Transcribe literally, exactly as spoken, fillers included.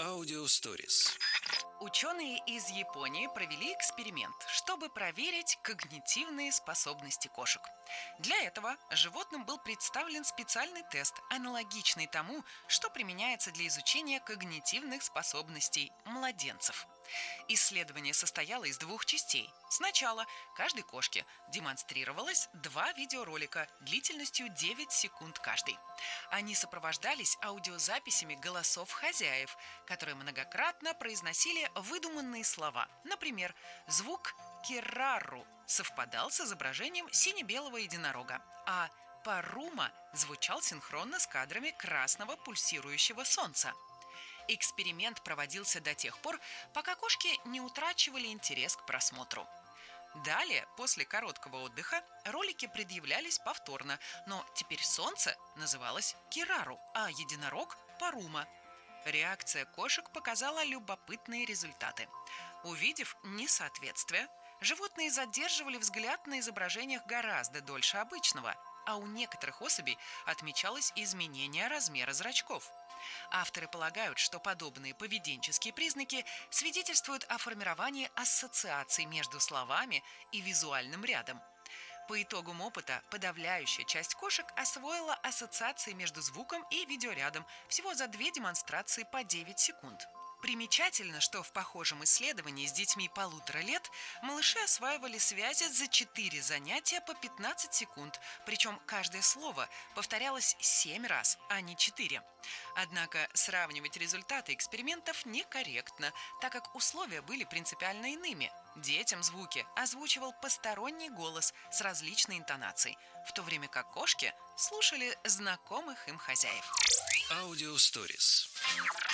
Аудио Stories. Ученые из Японии провели эксперимент, чтобы проверить когнитивные способности кошек. Для этого животным был представлен специальный тест, аналогичный тому, что применяется для изучения когнитивных способностей младенцев. Исследование состояло из двух частей. Сначала каждой кошке демонстрировалось два видеоролика длительностью девять секунд каждый. Они сопровождались аудиозаписями голосов хозяев, которые многократно произносили выдуманные слова. Например, звук «кирару» совпадал с изображением сине-белого единорога, а «парума» звучал синхронно с кадрами красного пульсирующего солнца. Эксперимент проводился до тех пор, пока кошки не утрачивали интерес к просмотру. Далее, после короткого отдыха, ролики предъявлялись повторно, но теперь солнце называлось Кирару, а единорог – Парума. Реакция кошек показала любопытные результаты. Увидев несоответствие, животные задерживали взгляд на изображениях гораздо дольше обычного, а у некоторых особей отмечалось изменение размера зрачков. Авторы полагают, что подобные поведенческие признаки свидетельствуют о формировании ассоциаций между словами и визуальным рядом. По итогам опыта подавляющая часть кошек освоила ассоциации между звуком и видеорядом всего за две демонстрации по девять секунд. Примечательно, что в похожем исследовании с детьми полутора лет малыши осваивали связи за четыре занятия по пятнадцать секунд, причем каждое слово повторялось семь раз, а не четыре. Однако сравнивать результаты экспериментов некорректно, так как условия были принципиально иными. Детям звуки озвучивал посторонний голос с различной интонацией, в то время как кошки слушали знакомых им хозяев. Аудио Stories.